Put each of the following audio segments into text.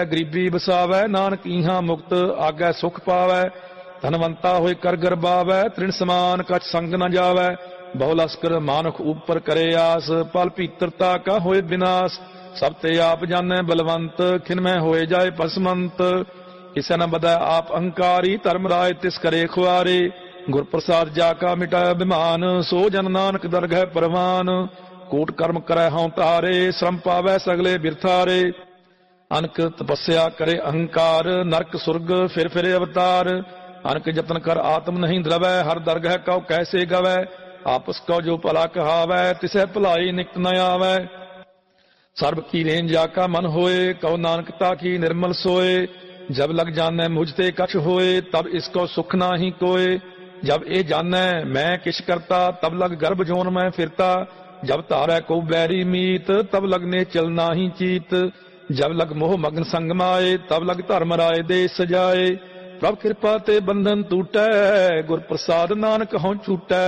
गरीबी बसावै, नानक इहां मुक्त आगै सुख पावै। धनवंता होए कर गरबावै, तृण समान कछ संग न जावै। बहु लश्कर मानुख ऊपर करे आस, पल भीतरता का होए विनाश। सब ते आप जानै बलवंत, खिनमै होए जाए पसमंत। किसे न बदै आप अहंकारी, धर्म राय तिस करे खुआरे। गुर प्रसाद जाका मिटाय अभिमान, सो जन नानक दरगह परवान। कोट कर्म करै हਉ तारे, श्रम पावै सगले बिरथारे। अनक तपस्या करे अहंकार, नरक सुरग फिर फिरे अवतार। अनक जतन कर आत्म नहीं द्रवै, हर दरगह कौ कैसे गवै। आपस कौ जो भला कहावै, तिसै भलाई निकट न आवै। सर्ब की रेंज जाका मन होए, कौ नानकता की निर्मल सोए। जब लग जानै मुझते कछ होए, तब इसको सुख नाही कोय। जब ए जानै मैं किश करता, तब लग गर्भ जोन में फिरता। जब तारै को बैरी मीत, तब लगने चलना ही चीत। जब लग मोह मगन संग माए, तब लग धर्म राय देश सजाए। प्रभ कृपा ते बंधन टूटै, गुर प्रसाद नानक हਉ छूटै।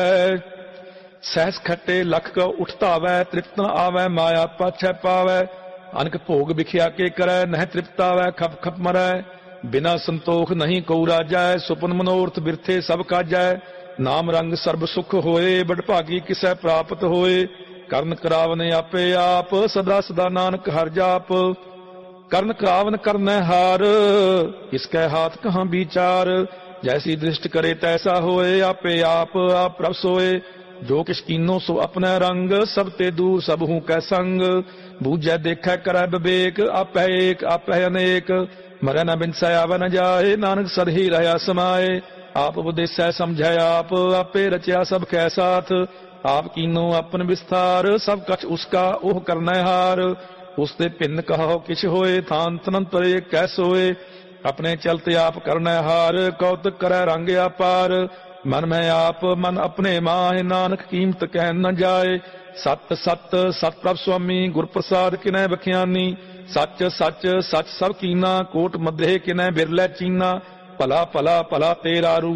सहस खट्टे लख को उठतावै, तृप्त न आवै माया पाछै पावै। अनक भोग बिखिया के करै, नह तृप्त आवै खप खप मरै। बिना संतोख नहीं को राजै, सुपन मनोरथ बिरथे सब काजै। नाम रंग सर्ब सुख होए, बडभागी किसै प्राप्त होए। ਕਰਨ ਕਰਾਵਨ ਆਪੇ ਆਪ, ਸਦਾ ਸਦਾ ਨਾਨਕ ਹਰ ਜਾਪ। ਕਰਨ ਕਰਾਵਨ ਕਰਨੈ ਹਾਰ, ਕਿਸਕੈ ਹਾਥ ਕਹਾਂ ਵਿਚਾਰ। ਜੈਸੀ ਦ੍ਰਿਸ਼ਟ ਕਰੇ ਤੈਸਾ ਹੋਏ, ਆਪੇ ਆਪ ਆਪ ਪ੍ਰਭ सोए। ਜੋ ਕਿਛ ਕੀਨੋ ਸੋ ਆਪਣਾ ਰੰਗ, ਸਭ ਤੇ ਦੂਰ ਸਭ ਹੂੰ ਕੈ ਸੰਗ। ਬੂਝੈ ਦੇਖੈ ਕਰੈ ਵਿਵੇਕ, ਆਪੈ ਏਕ ਆਪੈ ਅਨੇਕ। ਮਰੈ ਨ ਬਿਨਸੈ ਆਵੈ ਨ ਜਾਏ, ਨਾਨਕ ਸਦ ਹੀ ਰਹਾ ਸਮਾਏ। ਆਪ ਉਪਦੇਸੈ ਸਮਝੈ ਆਪ, ਆਪੇ ਰਚਿਆ ਸਭ ਕੈ ਸਾਥ। आप कीनो अपन विस्तार, सब कछ उसका ओह करनै हार। उसते भिन्न कहो किछ होए, थान तनंतर एक कैसोए। अपने चलते आप करनै हार, कौतुक करै रंग अपार। मन में आप मन अपने माहे, नानक कीमत कहन न जाए। सत सत सत प्रभ स्वामी, गुर प्रसाद किनै बखियानी। सच सच सच सब कीना, कोट मधे किनै बिरलै चीना। भला भला भला तेरा रूप,